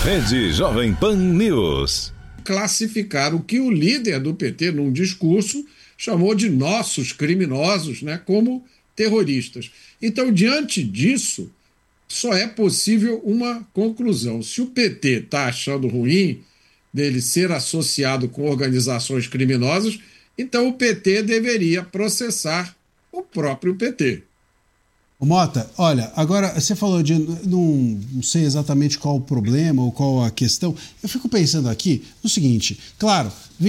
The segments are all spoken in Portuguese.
Rede Jovem Pan News. Classificar o que o líder do PT, num discurso, chamou de nossos criminosos, né, como terroristas. Então, diante disso, só é possível uma conclusão. Se o PT está achando ruim dele ser associado com organizações criminosas, então o PT deveria processar o próprio PT. Mota, olha, agora você falou de não sei exatamente qual o problema ou qual a questão. Eu fico pensando aqui no seguinte, claro,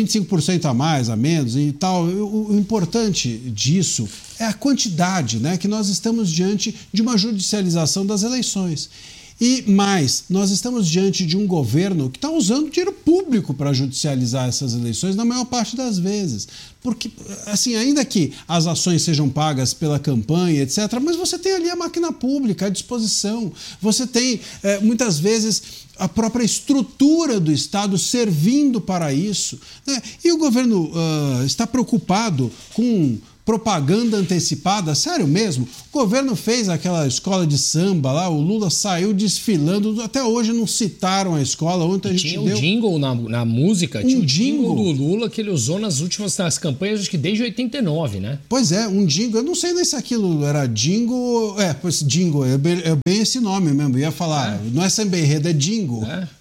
25% a mais, a menos e tal, o importante disso é a quantidade, né, que nós estamos diante de uma judicialização das eleições. E mais, nós estamos diante de um governo que está usando dinheiro público para judicializar essas eleições na maior parte das vezes. Porque, assim, ainda que as ações sejam pagas pela campanha, etc., mas você tem ali a máquina pública à disposição. Você tem, muitas vezes, a própria estrutura do Estado servindo para isso, né? E o governo está preocupado com propaganda antecipada, sério mesmo? O governo fez aquela escola de samba lá, o Lula saiu desfilando, até hoje não citaram a escola. Ontem a gente tinha um jingle na música, tinha um jingle do Lula que ele usou nas campanhas, acho que desde 89, né? Pois é, um jingle, eu não sei nem se aquilo era jingle, pois jingle, é bem esse nome mesmo, eu ia falar, não é samba enredo, é jingle.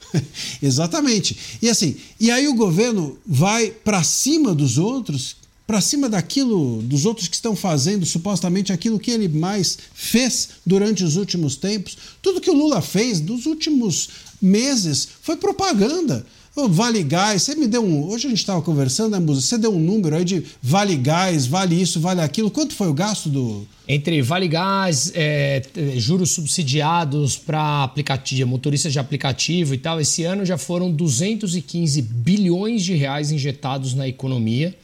Exatamente. E assim, e aí o governo vai para cima dos outros, para cima dos outros que estão fazendo supostamente aquilo que ele mais fez durante os últimos tempos. Tudo que o Lula fez nos últimos meses foi propaganda. Vale Gás, você me deu hoje a gente estava conversando, né, Musa? Você deu um número aí de Vale Gás, vale isso, vale aquilo. Quanto foi o gasto do... Entre Vale Gás, juros subsidiados para motoristas de aplicativo e tal, esse ano já foram 215 bilhões de reais injetados na economia,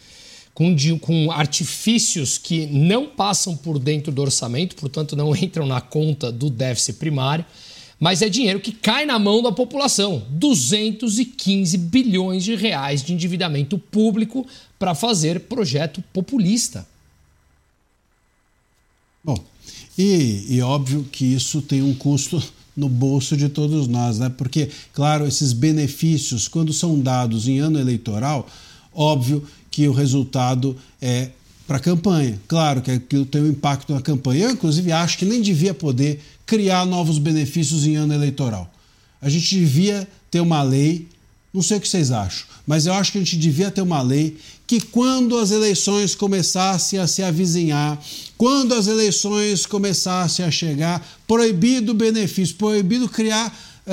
com artifícios que não passam por dentro do orçamento, portanto não entram na conta do déficit primário, mas é dinheiro que cai na mão da população. 215 bilhões de reais de endividamento público para fazer projeto populista. Bom, e óbvio que isso tem um custo no bolso de todos nós, né? Porque, claro, esses benefícios, quando são dados em ano eleitoral, óbvio que o resultado é para a campanha. Claro que aquilo tem um impacto na campanha. Eu, inclusive, acho que nem devia poder criar novos benefícios em ano eleitoral. A gente devia ter uma lei, não sei o que vocês acham, mas eu acho que a gente devia ter uma lei que quando as eleições começassem a se avizinhar, quando as eleições começassem a chegar, proibido benefício, proibido criar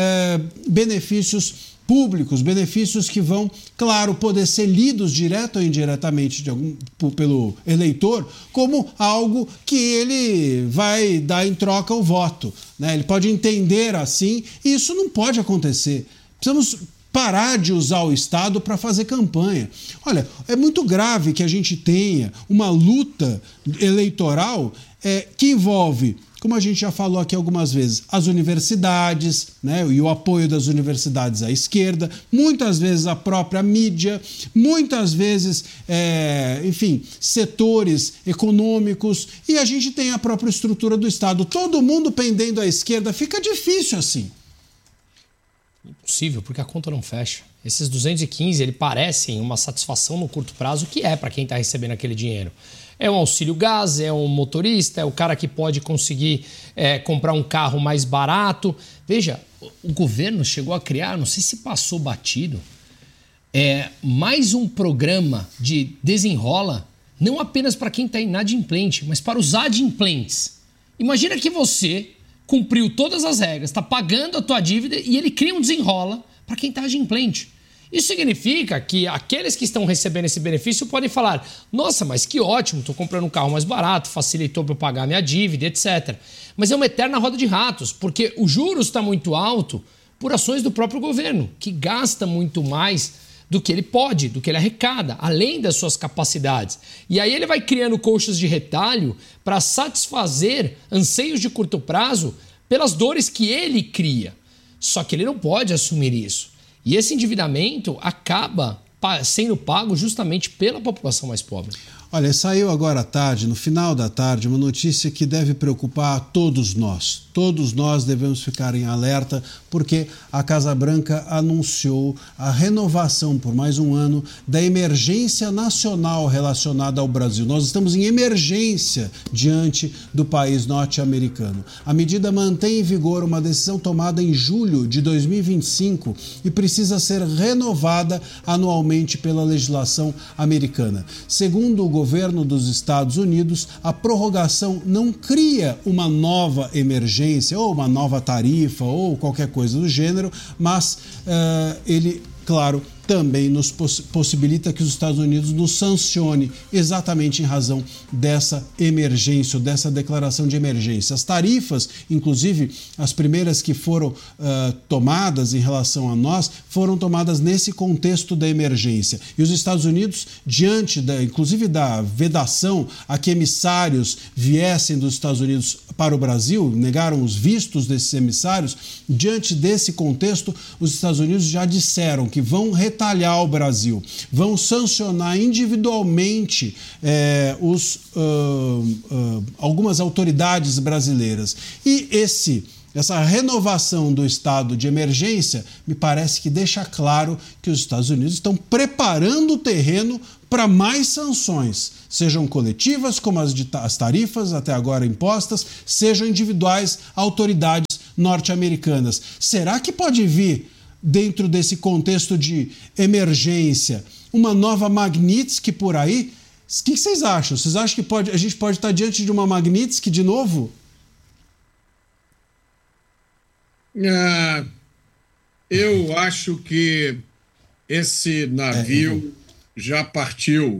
benefícios públicos, benefícios que vão, claro, poder ser lidos direto ou indiretamente pelo eleitor como algo que ele vai dar em troca o voto, né? Ele pode entender assim, e isso não pode acontecer. Precisamos parar de usar o Estado para fazer campanha. Olha, é muito grave que a gente tenha uma luta eleitoral que envolve, como a gente já falou aqui algumas vezes, as universidades, né, e o apoio das universidades à esquerda, muitas vezes a própria mídia, muitas vezes, enfim, setores econômicos, e a gente tem a própria estrutura do Estado. Todo mundo pendendo à esquerda, fica difícil assim. Impossível, porque a conta não fecha. Esses 215, ele parecem uma satisfação no curto prazo, que é para quem está recebendo aquele dinheiro. É um auxílio gás, é um motorista, é o cara que pode conseguir comprar um carro mais barato. Veja, o governo chegou a criar, não sei se passou batido, mais um programa de desenrola, não apenas para quem está inadimplente, mas para os adimplentes. Imagina que você cumpriu todas as regras, está pagando a tua dívida e ele cria um desenrola para quem está adimplente. Isso significa que aqueles que estão recebendo esse benefício podem falar: nossa, mas que ótimo, estou comprando um carro mais barato, facilitou para eu pagar a minha dívida, etc. Mas é uma eterna roda de ratos, porque o juros está muito alto por ações do próprio governo, que gasta muito mais do que ele pode, do que ele arrecada, além das suas capacidades. E aí ele vai criando colchas de retalho para satisfazer anseios de curto prazo pelas dores que ele cria. Só que ele não pode assumir isso. E esse endividamento acaba sendo pago justamente pela população mais pobre. Olha, saiu agora à tarde, no final da tarde, uma notícia que deve preocupar todos nós. Todos nós devemos ficar em alerta porque a Casa Branca anunciou a renovação por mais um ano da emergência nacional relacionada ao Brasil. Nós estamos em emergência diante do país norte-americano. A medida mantém em vigor uma decisão tomada em julho de 2025 e precisa ser renovada anualmente pela legislação americana. Segundo o governo dos Estados Unidos, a prorrogação não cria uma nova emergência ou uma nova tarifa ou qualquer coisa do gênero, mas ele, claro, também nos possibilita que os Estados Unidos nos sancione exatamente em razão dessa emergência, dessa declaração de emergência. As tarifas, inclusive as primeiras que foram tomadas em relação a nós, foram tomadas nesse contexto da emergência. E os Estados Unidos, diante inclusive da vedação a que emissários viessem dos Estados Unidos para o Brasil, negaram os vistos desses emissários, diante desse contexto, os Estados Unidos já disseram que vão retalhar o Brasil, vão sancionar individualmente algumas autoridades brasileiras. E essa renovação do estado de emergência me parece que deixa claro que os Estados Unidos estão preparando o terreno para mais sanções, sejam coletivas, como as tarifas até agora impostas, sejam individuais autoridades norte-americanas. Será que pode vir, dentro desse contexto de emergência, uma nova Magnitsky por aí? O que vocês acham? Vocês acham que a gente pode estar diante de uma Magnitsky de novo? Eu acho que esse navio já partiu.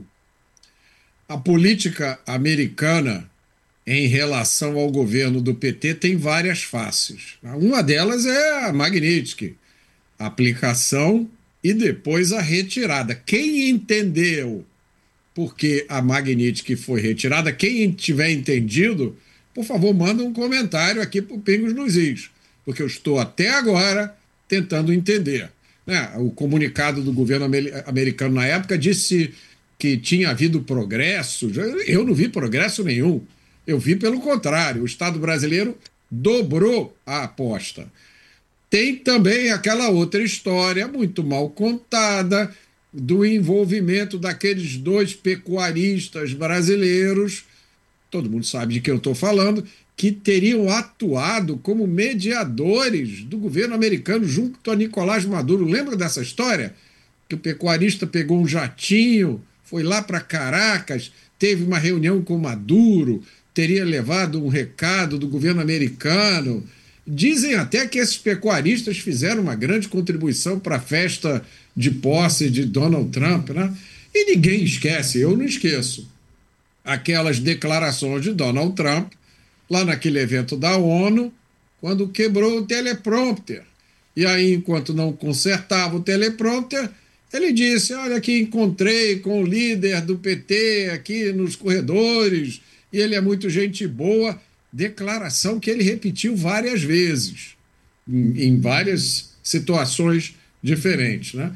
A política americana em relação ao governo do PT tem várias faces. Uma delas é a Magnitsky, a aplicação e depois a retirada. Quem entendeu por que a Magnitsky foi retirada, quem tiver entendido, por favor, manda um comentário aqui para o Pingos nos Is, porque eu estou até agora tentando entender. O comunicado do governo americano na época disse que tinha havido progresso. Eu não vi progresso nenhum. Eu vi pelo contrário. O Estado brasileiro dobrou a aposta. Tem também aquela outra história muito mal contada do envolvimento daqueles dois pecuaristas brasileiros, todo mundo sabe de quem eu estou falando, que teriam atuado como mediadores do governo americano junto a Nicolás Maduro. Lembra dessa história? Que o pecuarista pegou um jatinho, foi lá para Caracas, teve uma reunião com Maduro, teria levado um recado do governo americano. Dizem até que esses pecuaristas fizeram uma grande contribuição para a festa de posse de Donald Trump, né? E ninguém esquece, eu não esqueço, aquelas declarações de Donald Trump lá naquele evento da ONU, quando quebrou o teleprompter. E aí, enquanto não consertava o teleprompter, ele disse: olha, aqui encontrei com o líder do PT aqui nos corredores, e ele é muito gente boa. Declaração que ele repetiu várias vezes, em várias situações diferentes, né?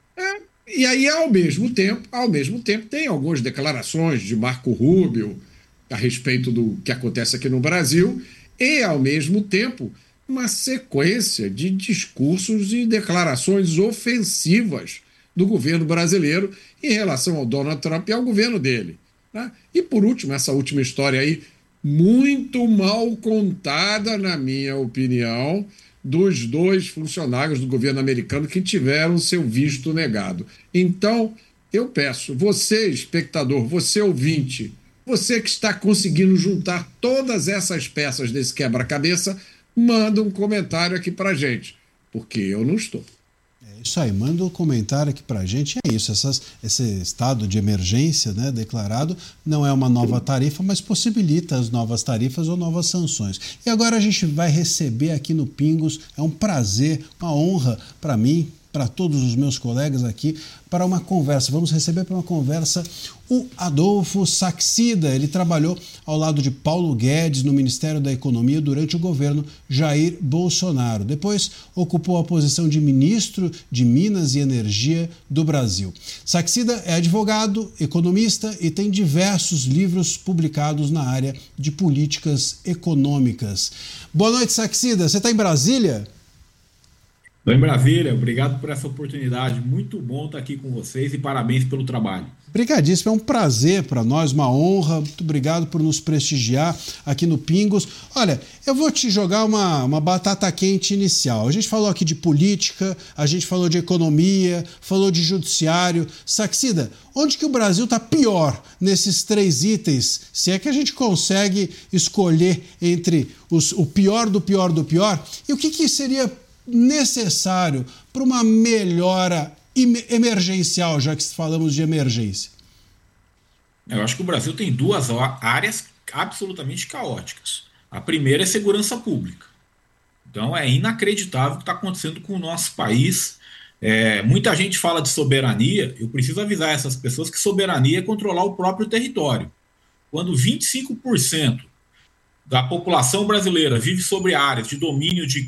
E aí, ao mesmo tempo, tem algumas declarações de Marco Rubio a respeito do que acontece aqui no Brasil e, ao mesmo tempo, uma sequência de discursos e declarações ofensivas do governo brasileiro em relação ao Donald Trump e ao governo dele, né? E, por último, essa última história aí, muito mal contada, na minha opinião, dos dois funcionários do governo americano que tiveram seu visto negado. Então, eu peço, você, espectador, você ouvinte, você que está conseguindo juntar todas essas peças desse quebra-cabeça, manda um comentário aqui pra gente, porque eu não estou. É isso aí, manda um comentário aqui pra gente. É isso, esse estado de emergência, né, declarado não é uma nova tarifa, mas possibilita as novas tarifas ou novas sanções. E agora a gente vai receber aqui no Pingos, é um prazer, uma honra para mim, para todos os meus colegas aqui para uma conversa. Vamos receber para uma conversa o Adolfo Saxida. Ele trabalhou ao lado de Paulo Guedes no Ministério da Economia durante o governo Jair Bolsonaro. Depois ocupou a posição de ministro de Minas e Energia do Brasil. Saxida é advogado, economista e tem diversos livros publicados na área de políticas econômicas. Boa noite, Saxida. Você está em Brasília? Estou em Brasília, obrigado por essa oportunidade. Muito bom estar aqui com vocês e parabéns pelo trabalho. Obrigadíssimo, é um prazer para nós, uma honra. Muito obrigado por nos prestigiar aqui no Pingos. Olha, eu vou te jogar uma batata quente inicial. A gente falou aqui de política, a gente falou de economia, falou de judiciário. Saxida, onde que o Brasil está pior nesses 3 itens? Se é que a gente consegue escolher entre o pior do pior do pior, e o que seria necessário para uma melhora emergencial, já que falamos de emergência? Eu acho que o Brasil tem 2 áreas absolutamente caóticas. A primeira é segurança pública. Então é inacreditável o que está acontecendo com o nosso país. Muita gente fala de soberania. Eu preciso avisar essas pessoas que soberania é controlar o próprio território. Quando 25% da população brasileira vive sobre áreas de domínio de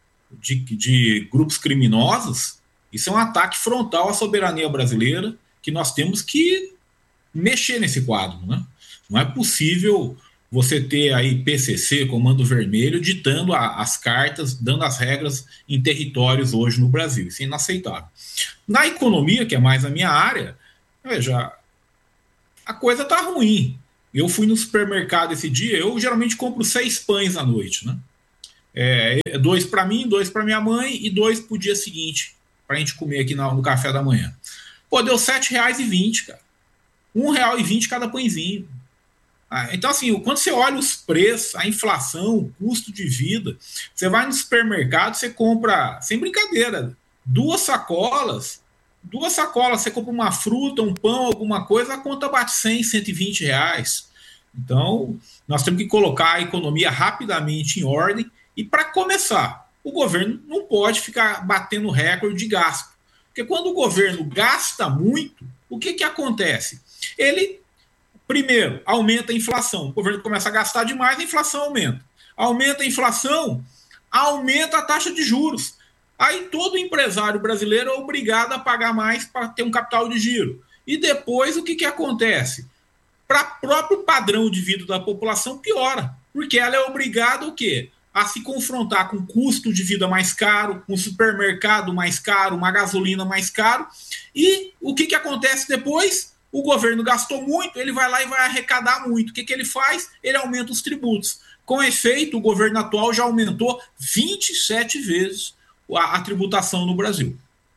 grupos criminosos, isso é um ataque frontal à soberania brasileira que nós temos que mexer nesse quadro, né? Não é possível você ter aí PCC, Comando Vermelho, ditando as cartas, dando as regras em territórios hoje no Brasil. Isso é inaceitável. Na economia, que é mais a minha área, veja, a coisa está ruim. Eu fui no supermercado esse dia, eu geralmente compro 6 pães à noite, né? 2 para mim, 2 para minha mãe e 2 para o dia seguinte, para a gente comer aqui no café da manhã. Pô, deu R$7,20, cara. R$1,20 cada pãezinho. Então, assim, quando você olha os preços, a inflação, o custo de vida, você vai no supermercado, você compra, sem brincadeira, 2 sacolas, você compra uma fruta, um pão, alguma coisa, a conta bate R$100, R$120. Então, nós temos que colocar a economia rapidamente em ordem. E para começar, o governo não pode ficar batendo recorde de gasto. Porque quando o governo gasta muito, o que acontece? Ele, primeiro, aumenta a inflação. O governo começa a gastar demais, a inflação aumenta. Aumenta a inflação, aumenta a taxa de juros. Aí todo empresário brasileiro é obrigado a pagar mais para ter um capital de giro. E depois o que acontece? Para o próprio padrão de vida da população piora. Porque ela é obrigada o quê? A se confrontar com custo de vida mais caro, um supermercado mais caro, uma gasolina mais caro. E o que acontece depois? O governo gastou muito, ele vai lá e vai arrecadar muito. O que ele faz? Ele aumenta os tributos. Com efeito, o governo atual já aumentou 27 vezes a tributação no Brasil.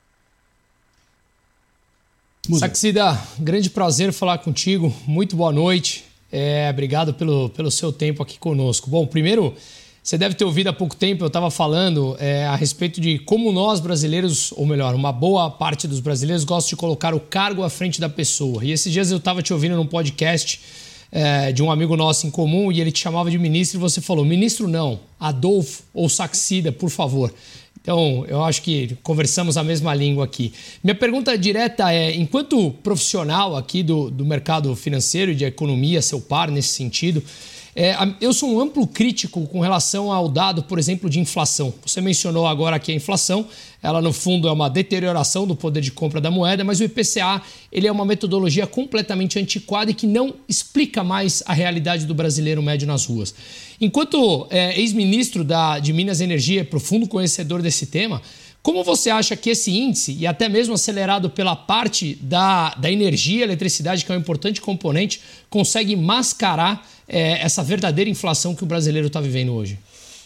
Saxida, grande prazer falar contigo. Muito boa noite. Obrigado pelo seu tempo aqui conosco. Bom, primeiro, você deve ter ouvido há pouco tempo, eu estava falando a respeito de como nós brasileiros, ou melhor, uma boa parte dos brasileiros gosta de colocar o cargo à frente da pessoa. E esses dias eu estava te ouvindo num podcast de um amigo nosso em comum e ele te chamava de ministro e você falou, ministro não, Adolfo ou Saxida, por favor. Então, eu acho que conversamos a mesma língua aqui. Minha pergunta direta é, enquanto profissional aqui do mercado financeiro e de economia, seu par nesse sentido, eu sou um amplo crítico com relação ao dado, por exemplo, de inflação. Você mencionou agora que a inflação, ela no fundo é uma deterioração do poder de compra da moeda, mas o IPCA ele é uma metodologia completamente antiquada e que não explica mais a realidade do brasileiro médio nas ruas. Enquanto ex-ministro de Minas e Energia, profundo conhecedor desse tema, como você acha que esse índice, e até mesmo acelerado pela parte da energia e eletricidade, que é um importante componente, consegue mascarar essa verdadeira inflação que o brasileiro está vivendo hoje?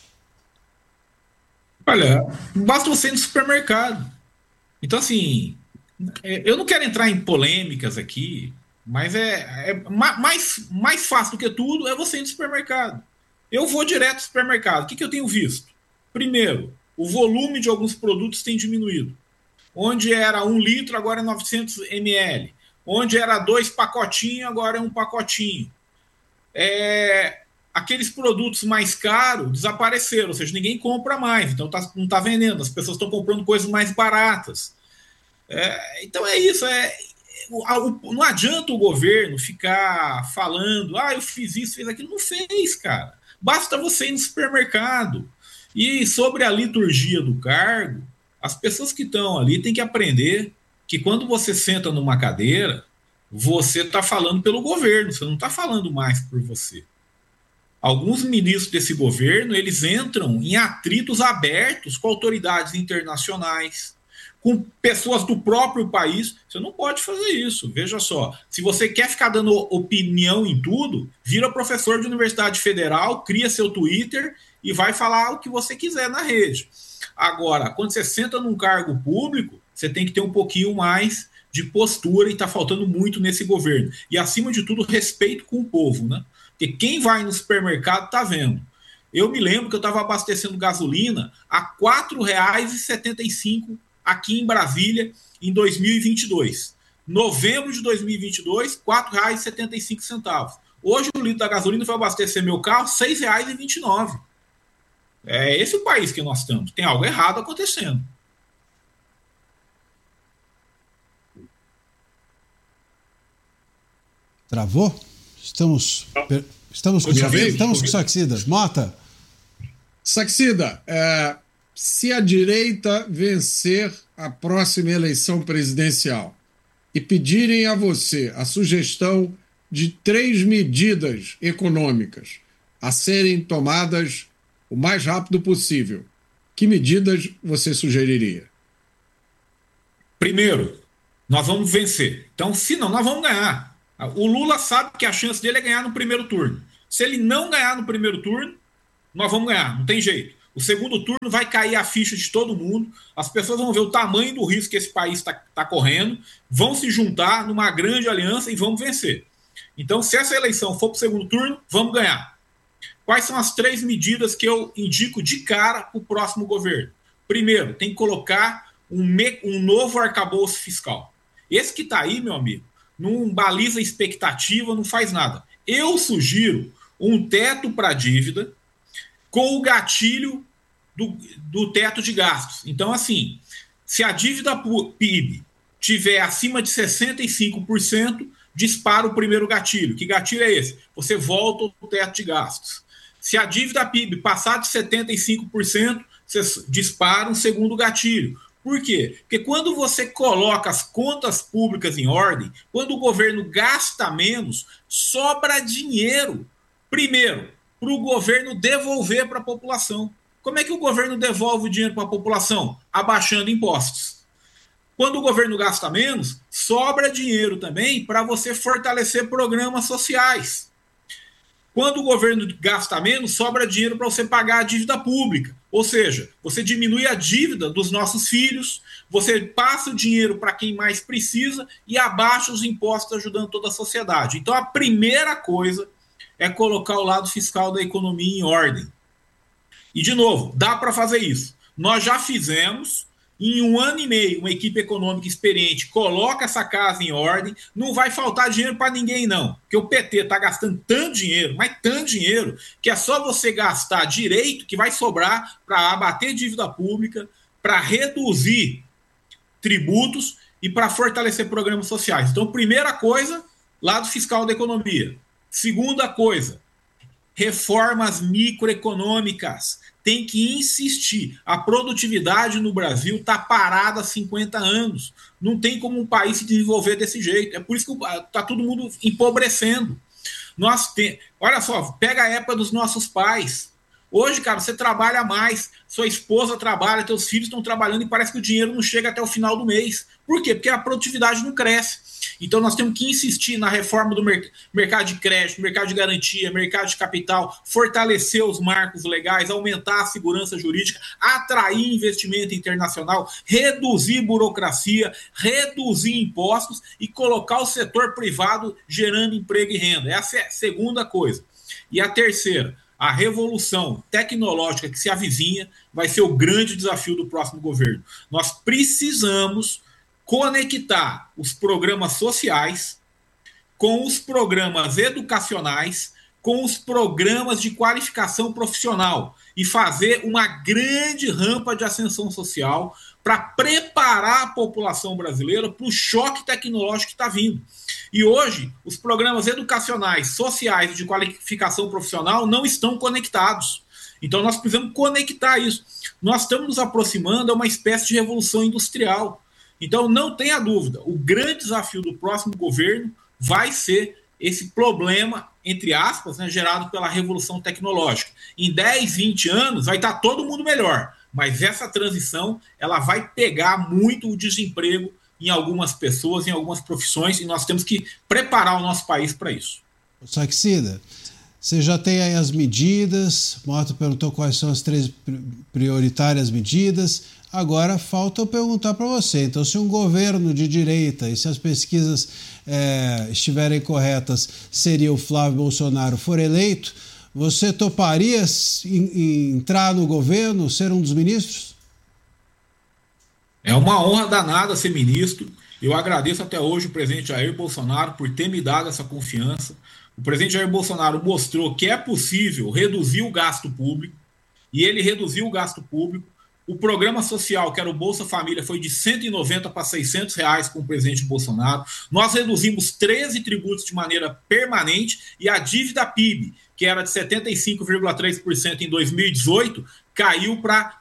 Olha, basta você ir no supermercado. Então, assim, eu não quero entrar em polêmicas aqui, mas mais fácil do que tudo é você ir no supermercado. Eu vou direto ao supermercado. O que eu tenho visto? Primeiro, o volume de alguns produtos tem diminuído. Onde era 1 litro, agora é 900 ml. Onde era 2 pacotinhos, agora é 1 pacotinho. aqueles produtos mais caros desapareceram, ou seja, ninguém compra mais, então não está vendendo, as pessoas estão comprando coisas mais baratas. Então é isso, não adianta o governo ficar falando, eu fiz isso, fiz aquilo. Não fez, cara. Basta você ir no supermercado. E sobre a liturgia do cargo, as pessoas que estão ali têm que aprender que quando você senta numa cadeira, você está falando pelo governo, você não está falando mais por você. Alguns ministros desse governo, eles entram em atritos abertos com autoridades internacionais, com pessoas do próprio país. Você não pode fazer isso. Veja só, se você quer ficar dando opinião em tudo, vira professor de universidade federal, cria seu Twitter e vai falar o que você quiser na rede. Agora, quando você senta num cargo público, você tem que ter um pouquinho mais de postura, e está faltando muito nesse governo. E, acima de tudo, respeito com o povo, né? Porque quem vai no supermercado está vendo. Eu me lembro que eu estava abastecendo gasolina a R$ 4,75 aqui em Brasília em 2022. Novembro de 2022, R$ 4,75. Hoje o litro da gasolina foi abastecer meu carro R$ 6,29. É esse o país que nós estamos. Tem algo errado acontecendo. Travou? Estamos com Saxida. Mota. Saxida, se a direita vencer a próxima eleição presidencial e pedirem a você a sugestão de 3 medidas econômicas a serem tomadas o mais rápido possível, que medidas você sugeriria? Primeiro, nós vamos vencer. Então, se não, nós vamos ganhar. O Lula sabe que a chance dele é ganhar no primeiro turno. Se ele não ganhar no primeiro turno, nós vamos ganhar, não tem jeito. O segundo turno vai cair a ficha de todo mundo, as pessoas vão ver o tamanho do risco que esse país está correndo, vão se juntar numa grande aliança e vamos vencer. Então, se essa eleição for para o segundo turno, vamos ganhar. Quais são as 3 medidas que eu indico de cara para o próximo governo? Primeiro, tem que colocar um novo arcabouço fiscal. Esse que está aí, meu amigo, não baliza expectativa, não faz nada. Eu sugiro um teto para a dívida com o gatilho do teto de gastos. Então, assim, se a dívida PIB tiver acima de 65%, dispara o primeiro gatilho. Que gatilho é esse? Você volta ao teto de gastos. Se a dívida PIB passar de 75%, você dispara um segundo gatilho. Por quê? Porque quando você coloca as contas públicas em ordem, quando o governo gasta menos, sobra dinheiro. Primeiro, para o governo devolver para a população. Como é que o governo devolve o dinheiro para a população? Abaixando impostos. Quando o governo gasta menos, sobra dinheiro também para você fortalecer programas sociais. Quando o governo gasta menos, sobra dinheiro para você pagar a dívida pública. Ou seja, você diminui a dívida dos nossos filhos, você passa o dinheiro para quem mais precisa e abaixa os impostos, ajudando toda a sociedade. Então, a primeira coisa é colocar o lado fiscal da economia em ordem. E, de novo, dá para fazer isso. Nós já fizemos. Em 1 ano e meio, uma equipe econômica experiente coloca essa casa em ordem, não vai faltar dinheiro para ninguém, não. Porque o PT está gastando tanto dinheiro, mas tanto dinheiro, que é só você gastar direito que vai sobrar para abater dívida pública, para reduzir tributos e para fortalecer programas sociais. Então, primeira coisa, lado fiscal da economia. Segunda coisa, reformas microeconômicas. Tem que insistir. A produtividade no Brasil está parada há 50 anos. Não tem como um país se desenvolver desse jeito. É por isso que está todo mundo empobrecendo. Olha só, pega a época dos nossos pais. Hoje, cara, você trabalha mais, sua esposa trabalha, teus filhos estão trabalhando e parece que o dinheiro não chega até o final do mês. Por quê? Porque a produtividade não cresce. Então nós temos que insistir na reforma do mercado de crédito, mercado de garantia, mercado de capital, fortalecer os marcos legais, aumentar a segurança jurídica, atrair investimento internacional, reduzir burocracia, reduzir impostos e colocar o setor privado gerando emprego e renda. Essa é a segunda coisa. E a terceira, a revolução tecnológica que se avizinha vai ser o grande desafio do próximo governo. Nós precisamos conectar os programas sociais com os programas educacionais com os programas de qualificação profissional e fazer uma grande rampa de ascensão social para preparar a população brasileira para o choque tecnológico que está vindo. E hoje, os programas educacionais, sociais e de qualificação profissional não estão conectados. Então, nós precisamos conectar isso. Nós estamos nos aproximando a uma espécie de revolução industrial. Então, não tenha dúvida, o grande desafio do próximo governo vai ser esse problema, entre aspas, né, gerado pela revolução tecnológica. Em 10, 20 anos, vai estar todo mundo melhor, mas essa transição ela vai pegar muito o desemprego em algumas pessoas, em algumas profissões, e nós temos que preparar o nosso país para isso. Saxida, você já tem aí as medidas, Mota perguntou quais são as 3 prioritárias medidas, agora falta eu perguntar para você, então se um governo de direita, e se as pesquisas estiverem corretas, seria o Flávio Bolsonaro for eleito, você toparia entrar no governo, ser um dos ministros? É uma honra danada ser ministro. Eu agradeço até hoje o presidente Jair Bolsonaro por ter me dado essa confiança. O presidente Jair Bolsonaro mostrou que é possível reduzir o gasto público, e ele reduziu o gasto público. O programa social, que era o Bolsa Família, foi de R$190 para R$600 com o presidente Bolsonaro. Nós reduzimos 13 tributos de maneira permanente e a dívida PIB, que era de 75,3% em 2018, caiu para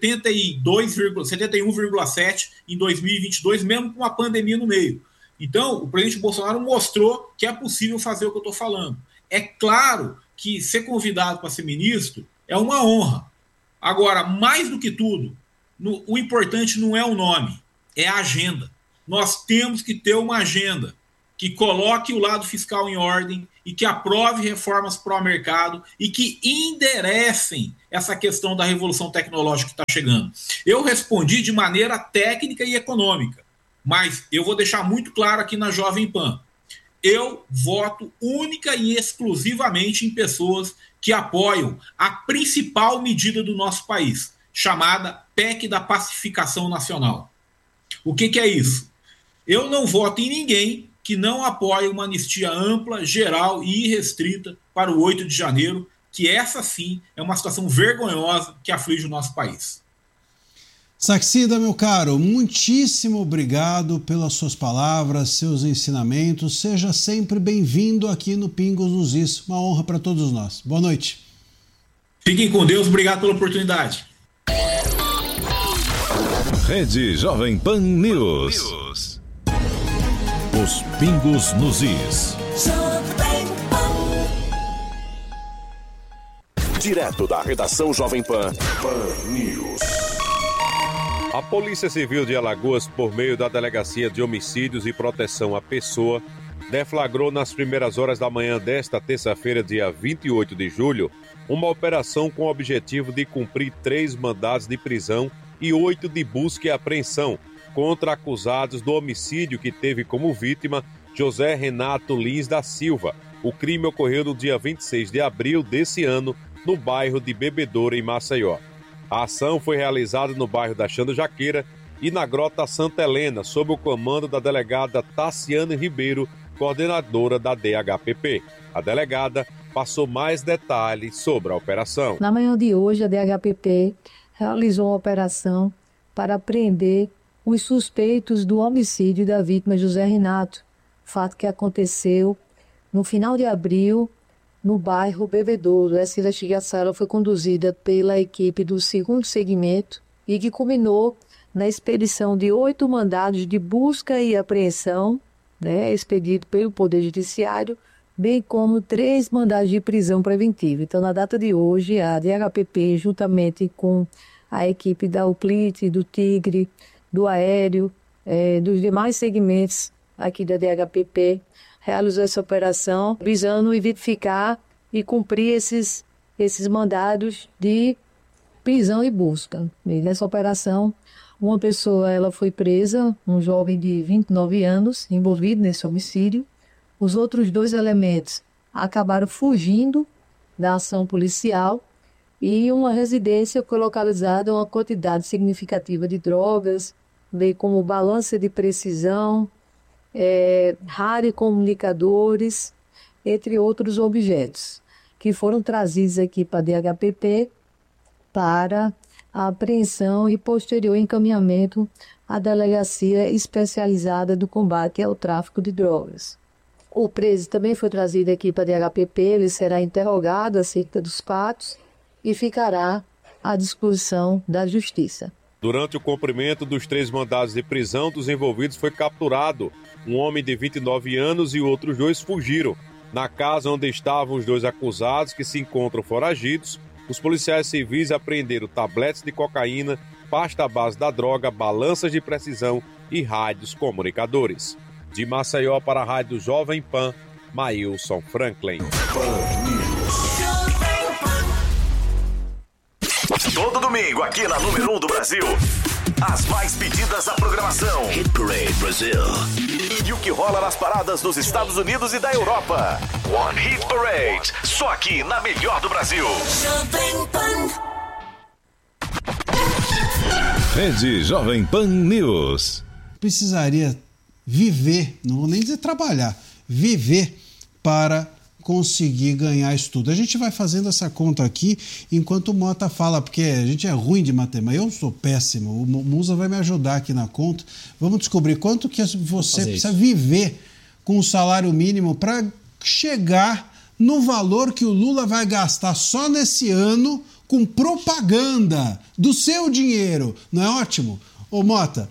71,7% em 2022, mesmo com a pandemia no meio. Então, o presidente Bolsonaro mostrou que é possível fazer o que eu estou falando. É claro que ser convidado para ser ministro é uma honra. Agora, mais do que tudo, o importante não é o nome, é a agenda. Nós temos que ter uma agenda que coloque o lado fiscal em ordem e que aprove reformas pró-mercado e que enderecem essa questão da revolução tecnológica que está chegando. Eu respondi de maneira técnica e econômica, mas eu vou deixar muito claro aqui na Jovem Pan. Eu voto única e exclusivamente em pessoas que apoiam a principal medida do nosso país, chamada PEC da Pacificação Nacional. O que é isso? Eu não voto em ninguém que não apoie uma anistia ampla, geral e irrestrita para o 8 de janeiro, que essa sim é uma situação vergonhosa que aflige o nosso país. Saxida, meu caro, muitíssimo obrigado pelas suas palavras, seus ensinamentos. Seja sempre bem-vindo aqui no Pingos nos Is. Uma honra para todos nós. Boa noite. Fiquem com Deus, obrigado pela oportunidade. Rede Jovem Pan News. Os Pingos nos Is. Direto da redação Jovem Pan News. A Polícia Civil de Alagoas, por meio da Delegacia de Homicídios e Proteção à Pessoa, deflagrou nas primeiras horas da manhã desta terça-feira, dia 28 de julho, uma operação com o objetivo de cumprir 3 mandados de prisão e 8 de busca e apreensão contra acusados do homicídio que teve como vítima José Renato Lins da Silva. O crime ocorreu no dia 26 de abril desse ano, no bairro de Bebedouro, em Maceió. A ação foi realizada no bairro da Xanda Jaqueira e na Grota Santa Helena, sob o comando da delegada Tassiane Ribeiro, coordenadora da DHPP. A delegada passou mais detalhes sobre a operação. Na manhã de hoje, a DHPP realizou uma operação para prender os suspeitos do homicídio da vítima José Renato, fato que aconteceu no final de abril, no bairro Bebedouro. Essa investigação foi conduzida pela equipe do 2º segmento e que culminou na expedição de 8 mandados de busca e apreensão, expedido pelo Poder Judiciário, bem como 3 mandados de prisão preventiva. Então, na data de hoje, a DHPP, juntamente com a equipe da UPLIT, do Tigre, do Aéreo, dos demais segmentos aqui da DHPP, realizou essa operação visando identificar e cumprir esses mandados de prisão e busca. E nessa operação, uma pessoa ela foi presa, um jovem de 29 anos, envolvido nesse homicídio. Os outros 2 elementos acabaram fugindo da ação policial e uma residência foi localizada uma quantidade significativa de drogas, bem como balança de precisão, rádio comunicadores, entre outros objetos. que foram trazidos aqui para a DHPP para a apreensão e posterior encaminhamento à Delegacia Especializada do Combate ao Tráfico de Drogas. O preso também foi trazido aqui para a DHPP, ele será interrogado acerca dos fatos e ficará à disposição da Justiça. Durante o cumprimento dos 3 mandados de prisão dos envolvidos foi capturado um homem de 29 anos e outros 2 fugiram. Na casa onde estavam os 2 acusados, que se encontram foragidos, os policiais civis apreenderam tabletes de cocaína, pasta à base da droga, balanças de precisão e rádios comunicadores. De Maceió para a Rádio Jovem Pan, Maílson Franklin. Todo domingo aqui na número 1 do Brasil. As mais pedidas da programação. Hit Parade Brasil. E o que rola nas paradas dos Estados Unidos e da Europa. One Hit Parade. Só aqui na melhor do Brasil. Rede Jovem Pan News. Precisaria viver, não vou nem dizer trabalhar, viver para conseguir ganhar estudo. A gente vai fazendo essa conta aqui enquanto o Mota fala, porque a gente é ruim de matemática, eu sou péssimo, o Musa vai me ajudar aqui na conta. Vamos descobrir quanto que você precisa viver com o salário mínimo para chegar no valor que o Lula vai gastar só nesse ano com propaganda do seu dinheiro. Não é ótimo? Ô Mota,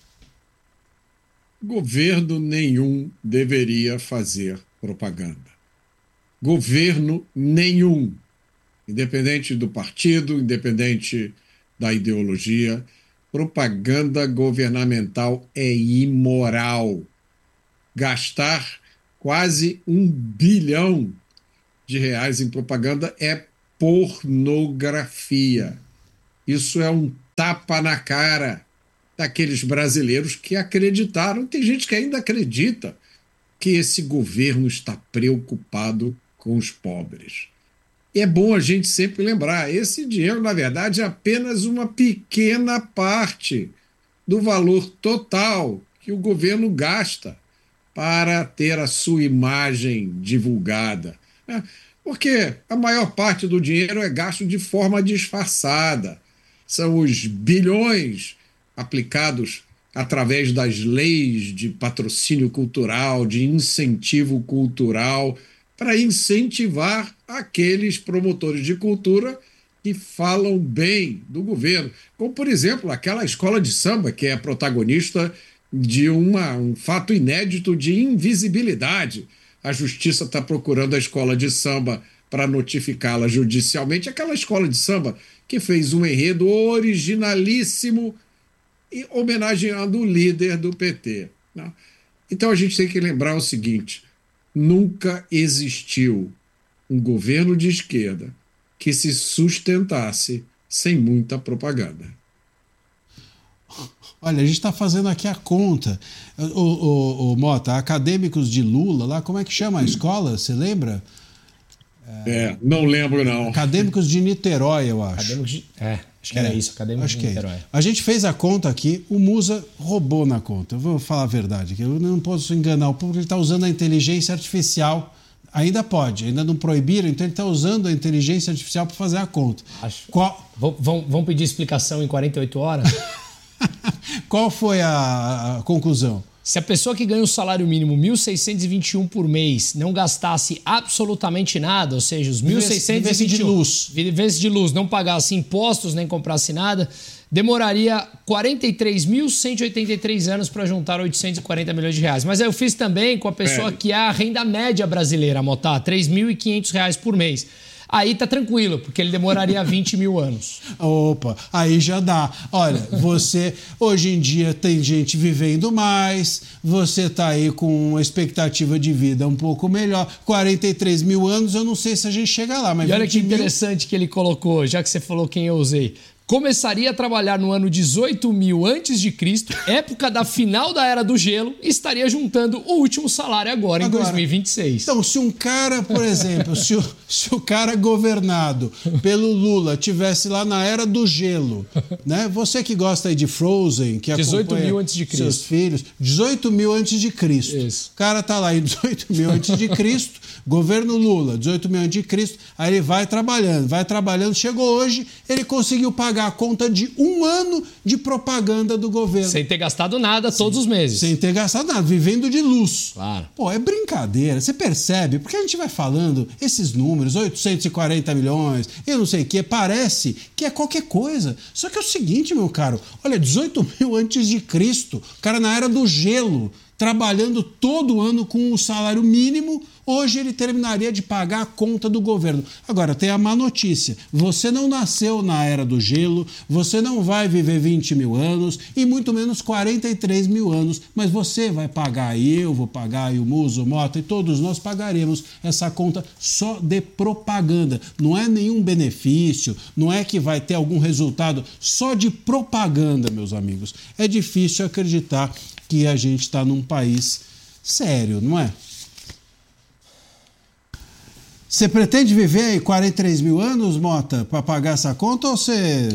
governo nenhum deveria fazer propaganda. Governo nenhum, independente do partido, independente da ideologia, propaganda governamental é imoral. Gastar quase R$1 bilhão em propaganda é pornografia. Isso é um tapa na cara daqueles brasileiros que acreditaram, tem gente que ainda acredita, que esse governo está preocupado com os pobres. E é bom a gente sempre lembrar, esse dinheiro, na verdade, é apenas uma pequena parte do valor total que o governo gasta para ter a sua imagem divulgada, né? Porque a maior parte do dinheiro é gasto de forma disfarçada. São os bilhões aplicados através das leis de patrocínio cultural, de incentivo cultural, para incentivar aqueles promotores de cultura que falam bem do governo. Como, por exemplo, aquela escola de samba que é protagonista de um fato inédito de invisibilidade. A justiça está procurando a escola de samba para notificá-la judicialmente. Aquela escola de samba que fez um enredo originalíssimo e homenageando o líder do PT. Né? Então a gente tem que lembrar o seguinte: nunca existiu um governo de esquerda que se sustentasse sem muita propaganda. Olha, a gente está fazendo aqui a conta. O Mota, acadêmicos de Lula, lá, como é que chama a escola? Você lembra? Não lembro, não. Acadêmicos de Niterói, eu acho. Acho que era isso, Acadêmicos de Niterói. A gente fez a conta aqui, o Musa roubou na conta. Eu vou falar a verdade, que eu não posso enganar o público, ele está usando a inteligência artificial. Ainda pode, ainda não proibiram, então ele está usando a inteligência artificial para fazer a conta. Vão pedir explicação em 48 horas? Qual foi a conclusão? Se a pessoa que ganha o salário mínimo 1.621 por mês não gastasse absolutamente nada, ou seja, os 1.621 vivesse de luz, não pagasse impostos nem comprasse nada, demoraria 43.183 anos para juntar 840 milhões de reais. Mas eu fiz também com a pessoa que é a renda média brasileira, Motá, R$ 3.500 por mês. Aí tá tranquilo, porque ele demoraria 20 mil anos. Opa, aí já dá. Olha, você, hoje em dia tem gente vivendo mais, você tá aí com uma expectativa de vida um pouco melhor. 43 mil anos, eu não sei se a gente chega lá, mas e olha que interessante que ele colocou, já que você falou quem eu usei. começaria a trabalhar no ano 18.000 a.C., época da final da Era do Gelo, e estaria juntando o último salário agora em 2026. Então, se um cara, por exemplo, se o cara governado pelo Lula tivesse lá na Era do Gelo, né? Você que gosta aí de Frozen, que 18.000 a.C. seus filhos, 18.000 a.C. Isso. O cara tá lá em 18.000 a.C., governo Lula, 18.000 a.C., aí ele vai trabalhando, chegou hoje, ele conseguiu pagar a conta de um ano de propaganda do governo. Sem ter gastado nada todos os meses. Sem ter gastado nada, vivendo de luz. Claro. Pô, é brincadeira, você percebe? Porque a gente vai falando esses números, 840 milhões, eu não sei o que, parece que é qualquer coisa. Só que é o seguinte, meu caro, olha, 18.000 a.C., o cara na Era do Gelo, trabalhando todo ano com o salário mínimo, hoje ele terminaria de pagar a conta do governo. Agora, tem a má notícia. Você não nasceu na Era do Gelo, você não vai viver 20 mil anos e muito menos 43 mil anos, mas você vai pagar, e eu vou pagar, e o Muso, o Mota, e todos nós pagaremos essa conta só de propaganda. Não é nenhum benefício, não é que vai ter algum resultado, só de propaganda, meus amigos. É difícil acreditar que a gente está num país sério, não é? Você pretende viver aí 43 mil anos, Mota, para pagar essa conta ou você...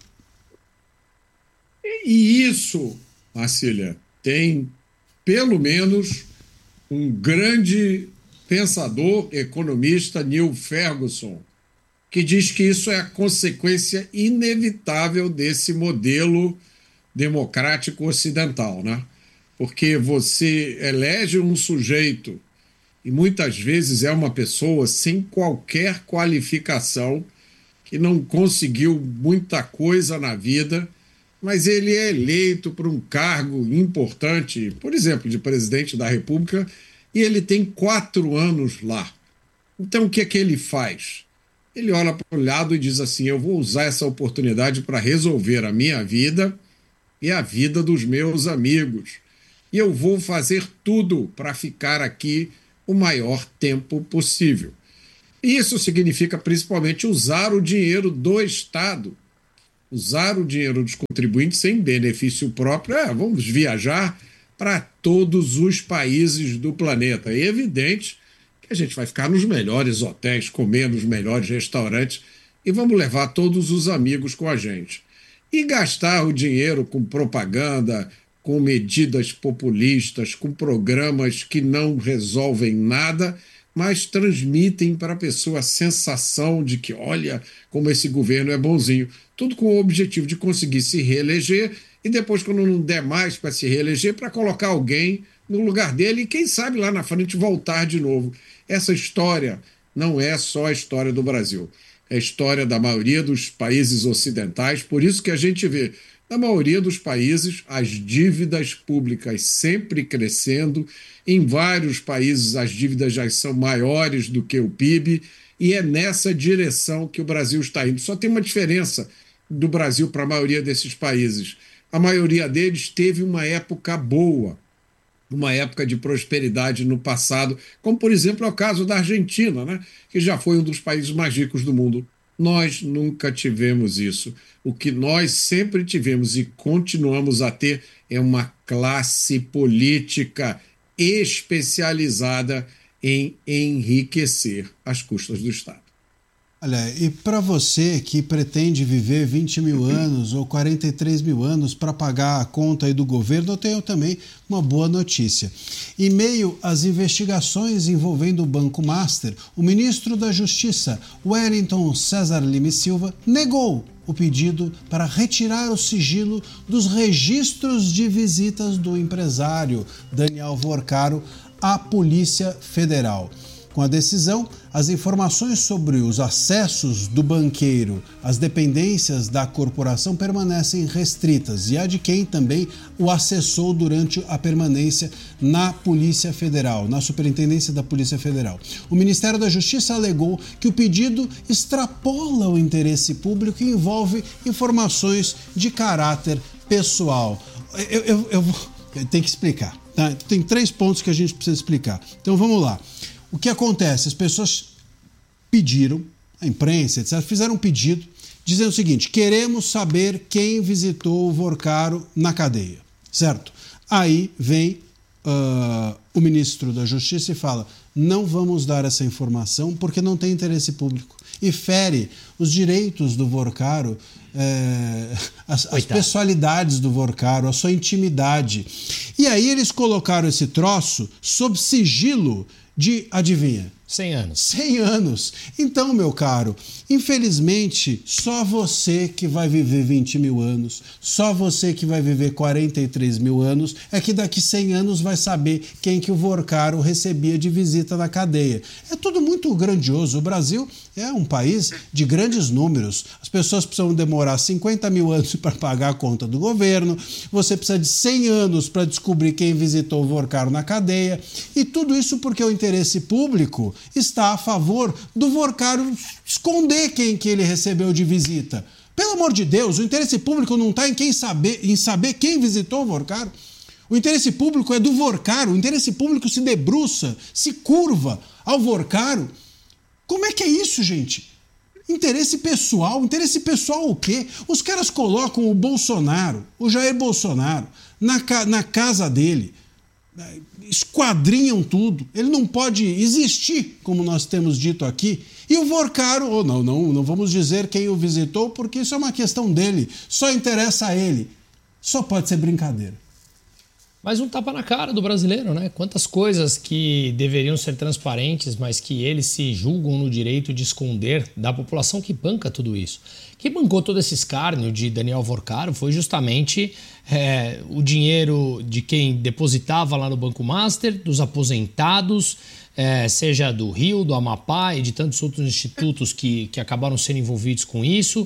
E isso, Marcília, tem pelo menos um grande pensador, economista, Neil Ferguson, que diz que isso é a consequência inevitável desse modelo democrático ocidental, né? Porque você elege um sujeito e muitas vezes é uma pessoa sem qualquer qualificação, que não conseguiu muita coisa na vida, mas ele é eleito para um cargo importante, por exemplo, de presidente da República, e ele tem 4 anos lá. Então o que é que ele faz? Ele olha para o lado e diz assim: eu vou usar essa oportunidade para resolver a minha vida e a vida dos meus amigos. E eu vou fazer tudo para ficar aqui o maior tempo possível. Isso significa principalmente usar o dinheiro do Estado, usar o dinheiro dos contribuintes sem benefício próprio. Vamos viajar para todos os países do planeta. É evidente que a gente vai ficar nos melhores hotéis, comer nos melhores restaurantes e vamos levar todos os amigos com a gente. E gastar o dinheiro com propaganda, com medidas populistas, com programas que não resolvem nada, mas transmitem para a pessoa a sensação de que, olha, como esse governo é bonzinho. Tudo com o objetivo de conseguir se reeleger e depois, quando não der mais para se reeleger, para colocar alguém no lugar dele e, quem sabe, lá na frente voltar de novo. Essa história não é só a história do Brasil. É a história da maioria dos países ocidentais, por isso que a gente vê, na maioria dos países, as dívidas públicas sempre crescendo. Em vários países, as dívidas já são maiores do que o PIB, e é nessa direção que o Brasil está indo. Só tem uma diferença do Brasil para a maioria desses países. A maioria deles teve uma época boa, uma época de prosperidade no passado, como, por exemplo, é o caso da Argentina, né? Que já foi um dos países mais ricos do mundo. Nós nunca tivemos isso. O que nós sempre tivemos e continuamos a ter é uma classe política especializada em enriquecer às custas do Estado. Olha, e para você que pretende viver 20 mil anos ou 43 mil anos para pagar a conta aí do governo, eu tenho também uma boa notícia. Em meio às investigações envolvendo o Banco Master, o ministro da Justiça, Wellington César Lima e Silva, negou o pedido para retirar o sigilo dos registros de visitas do empresário Daniel Vorcaro à Polícia Federal. Com a decisão, as informações sobre os acessos do banqueiro às dependências da corporação permanecem restritas e a de quem também o acessou durante a permanência na Polícia Federal, na Superintendência da Polícia Federal. O Ministério da Justiça alegou que o pedido extrapola o interesse público e envolve informações de caráter pessoal. Eu tenho que explicar, tá? Tem 3 pontos que a gente precisa explicar. Então vamos lá. O que acontece? As pessoas pediram, a imprensa, etc., fizeram um pedido dizendo o seguinte: queremos saber quem visitou o Vorcaro na cadeia, certo? Aí vem o ministro da Justiça e fala: não vamos dar essa informação porque não tem interesse público. E fere os direitos do Vorcaro, as pessoalidades do Vorcaro, a sua intimidade. E aí eles colocaram esse troço sob sigilo de, adivinha? 100 anos. 100 anos. Então, meu caro, infelizmente, só você que vai viver 20 mil anos, só você que vai viver 43 mil anos, é que daqui 100 anos vai saber quem que o Vorcaro recebia de visita na cadeia. É tudo muito grandioso. O Brasil é um país de grandes números. As pessoas precisam demorar 50 mil anos para pagar a conta do governo, você precisa de 100 anos para descobrir quem visitou o Vorcaro na cadeia, e tudo isso porque o interesse público está a favor do Vorcaro esconder quem que ele recebeu de visita. Pelo amor de Deus, o interesse público não está em saber quem visitou o Vorcaro. O interesse público é do Vorcaro, o interesse público se debruça, se curva ao Vorcaro. Como é que é isso, gente? Interesse pessoal o quê? Os caras colocam o Bolsonaro, o Jair Bolsonaro, na casa dele, esquadrinham tudo, ele não pode existir, como nós temos dito aqui, e o Vorcaro, não vamos dizer quem o visitou, porque isso é uma questão dele, só interessa a ele, só pode ser brincadeira. Mas um tapa na cara do brasileiro, né? Quantas coisas que deveriam ser transparentes, mas que eles se julgam no direito de esconder da população que banca tudo isso. Quem bancou todo esse escárnio de Daniel Vorcaro foi justamente o dinheiro de quem depositava lá no Banco Master, dos aposentados, seja do Rio, do Amapá e de tantos outros institutos que acabaram sendo envolvidos com isso.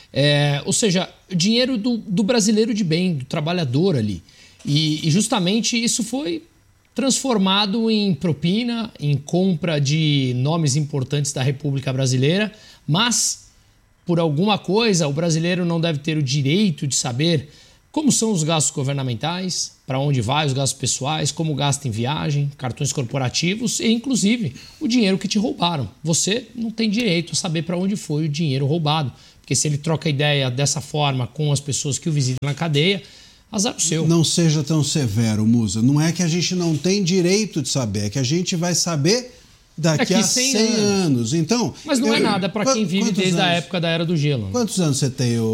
Ou seja, dinheiro do brasileiro de bem, do trabalhador ali. E justamente isso foi transformado em propina, em compra de nomes importantes da República Brasileira, mas, por alguma coisa, o brasileiro não deve ter o direito de saber como são os gastos governamentais, para onde vai os gastos pessoais, como gasta em viagem, cartões corporativos e, inclusive, o dinheiro que te roubaram. Você não tem direito a saber para onde foi o dinheiro roubado, porque se ele troca ideia dessa forma com as pessoas que o visitam na cadeia, azar o seu. Não seja tão severo, Musa. Não é que a gente não tem direito de saber, é que a gente vai saber daqui a 100 anos. Então, mas não é nada para quem vive desde a época da Era do Gelo. Quantos anos você tem,